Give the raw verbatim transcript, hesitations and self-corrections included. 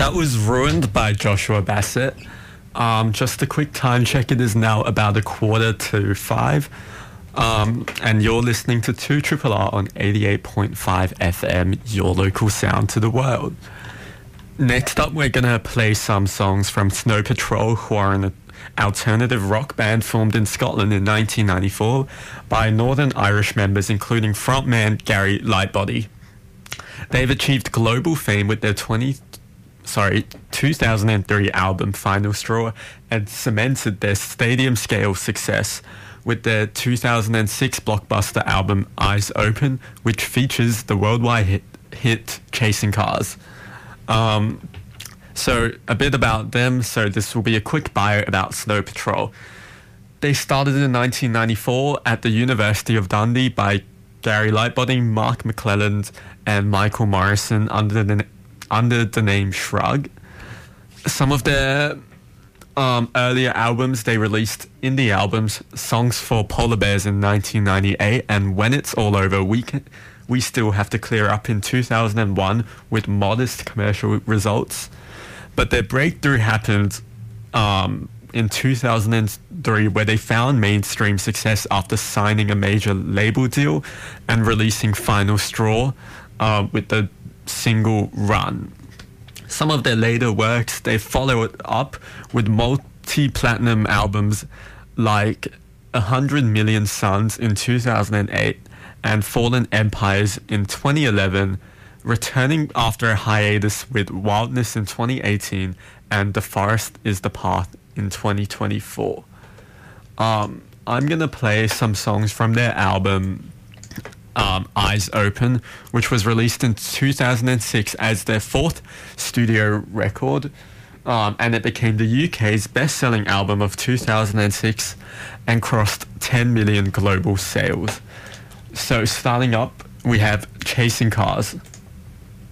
That was Ruined by Joshua Bassett. Um, just a quick time check, it is now about a quarter to five. Um, and you're listening to two Triple R on eighty-eight point five F M, your local sound to the world. Next up, we're going to play some songs from Snow Patrol, who are an alternative rock band formed in Scotland in nineteen ninety-four by Northern Irish members, including frontman Gary Lightbody. They've achieved global fame with their twenty, sorry, two thousand three album Final Straw and cemented their stadium-scale success with their two thousand six blockbuster album Eyes Open, which features the worldwide hit, hit Chasing Cars. Um, so a bit about them. So this will be a quick bio about Snow Patrol. They started in nineteen ninety-four at the University of Dundee by Gary Lightbody, Mark McClelland and Michael Morrison under the, under the name Shrug. Some of their um, earlier albums, they released indie albums, Songs for Polar Bears in nineteen ninety-eight and When It's All Over, We Can... We Still Have to Clear Up in two thousand one with modest commercial results. But their breakthrough happened um, in two thousand three, where they found mainstream success after signing a major label deal and releasing Final Straw uh, with the single Run. Some of their later works, they follow it up with multi-platinum albums like one hundred million Suns in two thousand eight and Fallen Empires in twenty eleven, returning after a hiatus with Wildness in twenty eighteen and The Forest is the Path in twenty twenty-four. Um, I'm going to play some songs from their album um, Eyes Open, which was released in two thousand six as their fourth studio record, um, and it became the U K's best-selling album of two thousand six and crossed ten million global sales. So starting up, we have Chasing Cars.